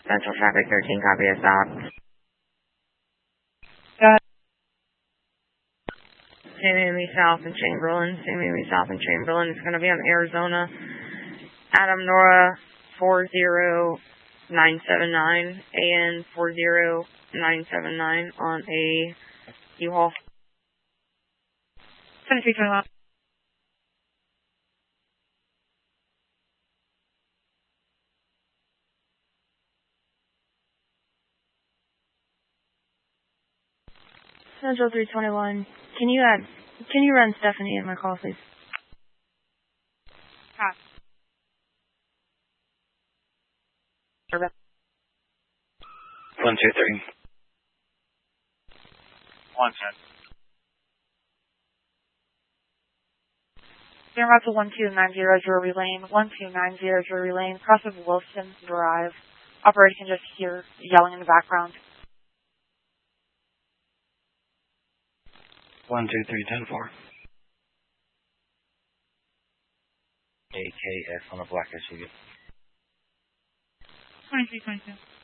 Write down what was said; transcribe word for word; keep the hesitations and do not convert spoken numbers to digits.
Central Traffic thirteen, copy a stop. Got it. San Amy South and Chamberlain. San Amy South and Chamberlain. It's going to be on Arizona. Adam Nora four zero nine seven nine. A N four zero nine seven nine on a U-Haul. twenty-three twenty-one. Central three twenty-one. Can you add, can you run Stephanie in my call, please? Pass. One, two, three. One, ten. Stand by to one two nine zero Drury Lane. one two nine zero Drury Lane. Cross of Wilson Drive. Operator can just hear yelling in the background. One, two, three, ten, four. A K S on a black S U V. twenty-three twenty-two.